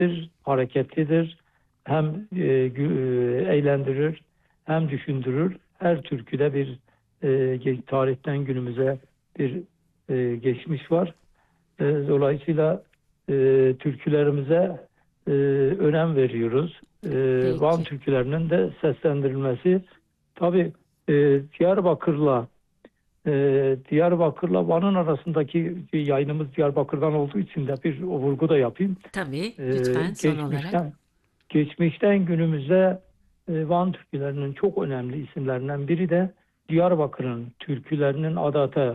dinamiktir, hareketlidir. Hem eğlendirir, hem düşündürür. Her türküde bir tarihten günümüze bir geçmiş var. Dolayısıyla türkülerimize önem veriyoruz. Van Peki. türkülerinin de seslendirilmesi tabii Diyarbakır'la Diyarbakır'la Van'ın arasındaki yayınımız Diyarbakır'dan olduğu için de bir vurgu da yapayım. Tabii, E, lütfen son olarak. geçmişten günümüze Van türkülerinin çok önemli isimlerinden biri de Diyarbakır'ın türkülerinin adata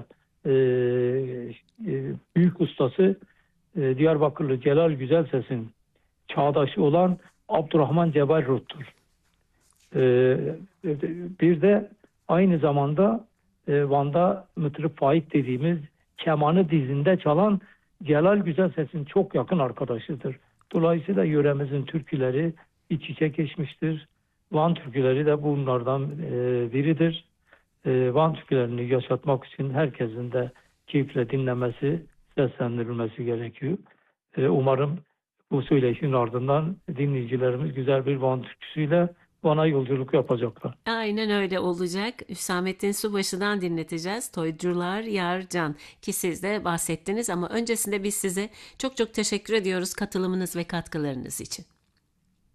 büyük ustası Diyarbakırlı Celal Güzelses'in çağdaşı olan Abdurrahman Cebarrut'tur. E, Bir de aynı zamanda Van'da Mıtırıp Faik dediğimiz kemanı dizinde çalan Celal Güzelses'in çok yakın arkadaşıdır. Dolayısıyla yöremizin türküleri iç içe geçmiştir. Van türküleri de bunlardan biridir. Van türkülerini yaşatmak için herkesin de keyifle dinlemesi, seslendirilmesi gerekiyor. Umarım bu söyleşinin ardından dinleyicilerimiz güzel bir Van türküsüyle Van'a yolculuk yapacaklar. Aynen öyle olacak. Hüsamettin Subaşı'dan dinleteceğiz. Toycular Yar Can, ki siz de bahsettiniz ama öncesinde biz size çok çok teşekkür ediyoruz katılımınız ve katkılarınız için.